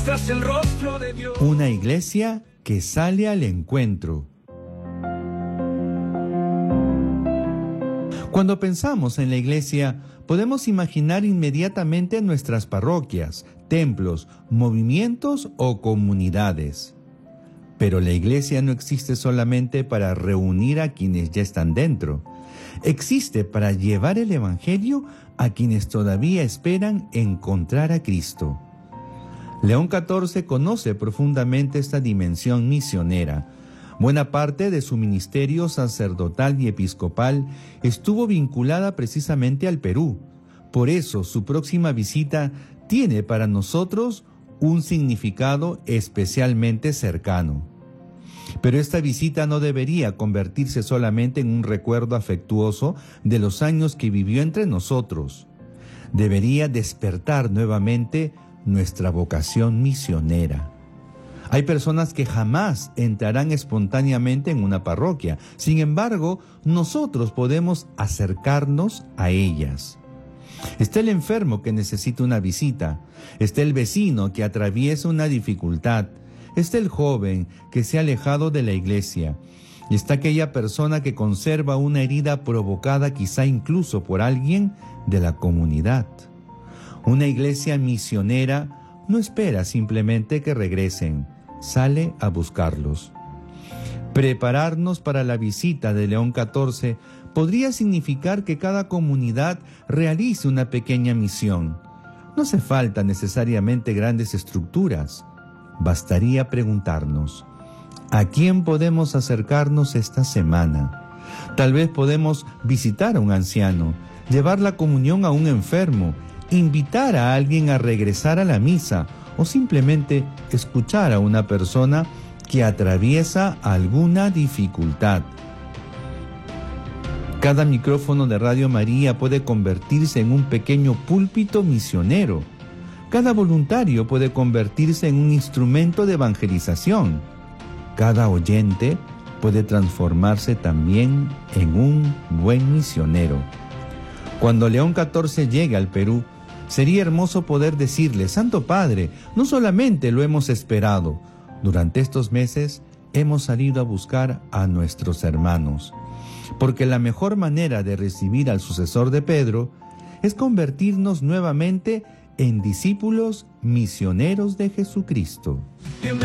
Tras el rostro de Dios. Una iglesia que sale al encuentro. Cuando pensamos en la iglesia, podemos imaginar inmediatamente nuestras parroquias, templos, movimientos o comunidades. Pero la iglesia no existe solamente para reunir a quienes ya están dentro. Existe para llevar el evangelio a quienes todavía esperan encontrar a Cristo. León XIV conoce profundamente esta dimensión misionera. Buena parte de su ministerio sacerdotal y episcopal estuvo vinculada precisamente al Perú. Por eso su próxima visita tiene para nosotros un significado especialmente cercano. Pero esta visita no debería convertirse solamente en un recuerdo afectuoso de los años que vivió entre nosotros. Debería despertar nuevamente nuestra vocación misionera. Hay personas que jamás entrarán espontáneamente en una parroquia. Sin embargo, nosotros podemos acercarnos a ellas. Está el enfermo que necesita una visita. Está el vecino que atraviesa una dificultad. Está el joven que se ha alejado de la iglesia. Y está aquella persona que conserva una herida provocada quizá incluso por alguien de la comunidad. Una iglesia misionera no espera simplemente que regresen, sale a buscarlos. Prepararnos para la visita de León XIV podría significar que cada comunidad realice una pequeña misión. No hace falta necesariamente grandes estructuras. Bastaría preguntarnos, ¿a quién podemos acercarnos esta semana? Tal vez podemos visitar a un anciano, llevar la comunión a un enfermo, invitar a alguien a regresar a la misa o simplemente escuchar a una persona que atraviesa alguna dificultad. Cada micrófono de Radio María puede convertirse en un pequeño púlpito misionero. Cada voluntario puede convertirse en un instrumento de evangelización. Cada oyente puede transformarse también en un buen misionero. Cuando León XIV llegue al Perú, sería hermoso poder decirle: Santo Padre, no solamente lo hemos esperado, durante estos meses hemos salido a buscar a nuestros hermanos. Porque la mejor manera de recibir al sucesor de Pedro es convertirnos nuevamente en discípulos misioneros de Jesucristo.